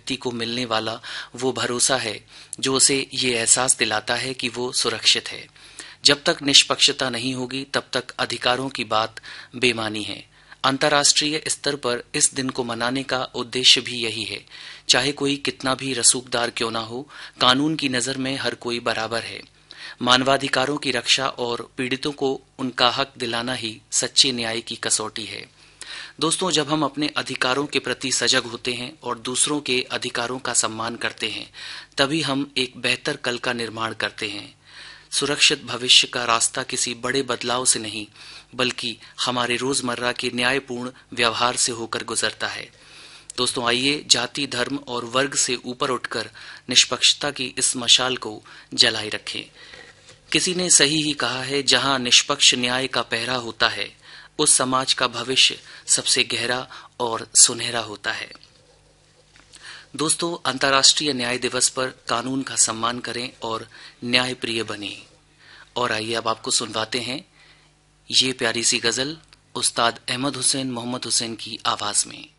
व्यक्ति को मिलने वाला वो भरोसा है जो उसे ये एहसास दिलाता है कि वो सुरक्षित है। जब तक निष्पक्षता नहीं होगी तब तक अधिकारों की बात बेमानी है। अंतर्राष्ट्रीय स्तर पर इस दिन को मनाने का उद्देश्य भी यही है। चाहे कोई कितना भी रसूखदार क्यों ना हो, कानून की नजर में हर कोई बराबर है। मानवाधिकारों की रक्षा और पीड़ितों को उनका हक दिलाना ही सच्चे न्याय की कसौटी है। दोस्तों, जब हम अपने अधिकारों के प्रति सजग होते हैं और दूसरों के अधिकारों का सम्मान करते हैं, तभी हम एक बेहतर कल का निर्माण करते हैं। सुरक्षित भविष्य का रास्ता किसी बड़े बदलाव से नहीं, बल्कि हमारे रोजमर्रा के न्यायपूर्ण व्यवहार से होकर गुजरता है। दोस्तों, आइए जाति, धर्म और वर्ग से ऊपर उठकर निष्पक्षता की इस मशाल को जलाए रखें। किसी ने सही ही कहा है, जहां निष्पक्ष न्याय का पहरा होता है, उस समाज का भविष्य सबसे गहरा और सुनहरा होता है। दोस्तों, अंतर्राष्ट्रीय न्याय दिवस पर कानून का सम्मान करें और न्याय प्रिय बने। और आइए अब आपको सुनवाते हैं ये प्यारी सी गजल उस्ताद अहमद हुसैन मोहम्मद हुसैन की आवाज में।